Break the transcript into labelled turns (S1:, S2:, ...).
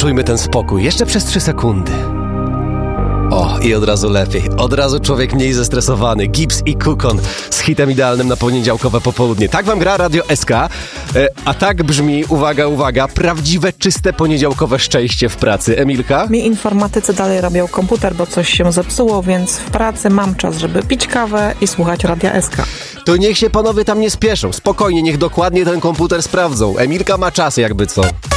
S1: poczujmy ten spokój. Jeszcze przez 3 sekundy. O, i od razu lepiej. Od razu człowiek mniej zestresowany. Gibbs i Kukon z hitem idealnym na poniedziałkowe popołudnie. Tak wam gra Radio SK, a tak brzmi, uwaga, uwaga, prawdziwe, czyste poniedziałkowe szczęście w pracy. Emilka?
S2: Mi informatycy dalej robią komputer, bo coś się zepsuło, więc w pracy mam czas, żeby pić kawę i słuchać Radia SK.
S1: To niech się panowie tam nie spieszą. Spokojnie, niech dokładnie ten komputer sprawdzą. Emilka ma czas, jakby co.